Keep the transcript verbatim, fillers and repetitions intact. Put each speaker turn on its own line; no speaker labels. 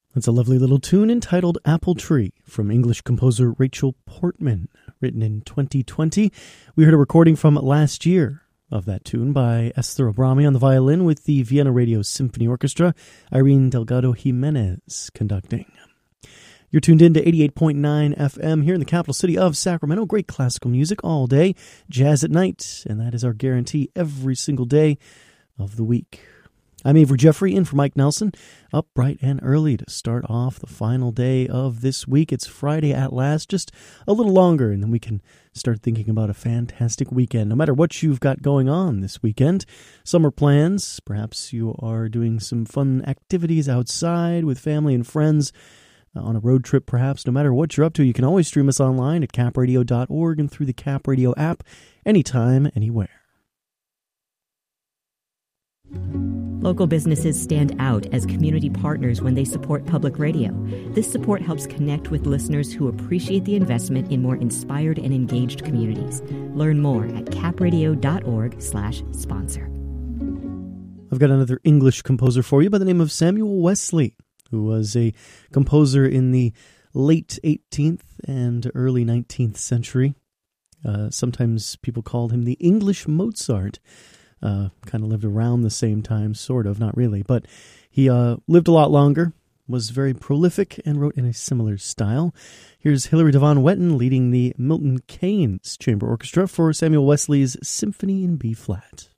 That's a lovely little tune entitled Apple Tree from English composer Rachel Portman, written in twenty twenty. We heard a recording from last year of that tune by Esther Abrami on the violin with the Vienna Radio Symphony Orchestra, Irene Delgado Jimenez conducting. You're tuned in to eighty-eight point nine F M here in the capital city of Sacramento. Great classical music all day, jazz at night, and that is our guarantee every single day of the week. I'm Avery Jeffrey, in for Mike Nelson, up bright and early to start off the final day of this week. It's Friday at last, just a little longer, and then we can start thinking about a fantastic weekend. No matter what you've got going on this weekend, summer plans, perhaps you are doing some fun activities outside with family and friends, uh, on a road trip perhaps. No matter what you're up to, you can always stream us online at cap radio dot org and through the Cap Radio app, anytime, anywhere.
Local businesses stand out as community partners when they support public radio. This support helps connect with listeners who appreciate the investment in more inspired and engaged communities. Learn more at cap radio dot org slash sponsor.
I've got another English composer for you by the name of Samuel Wesley, who was a composer in the late eighteenth and early nineteenth century. Uh, sometimes people called him the English Mozart. Uh, kind of lived around the same time, sort of, not really, but he uh, lived a lot longer, was very prolific, and wrote in a similar style. Here's Hilary Devon Wetton leading the Milton Keynes Chamber Orchestra for Samuel Wesley's Symphony in B-flat.